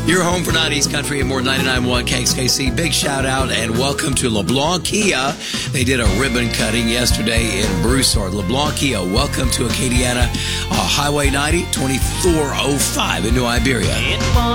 Your home for 90s country and more. 99.1 KXKC. Big shout out and welcome to LeBlanc Kia. They did a ribbon cutting yesterday in Broussard. LeBlanc Kia, welcome to Acadiana, Highway 90, 2405 in New Iberia.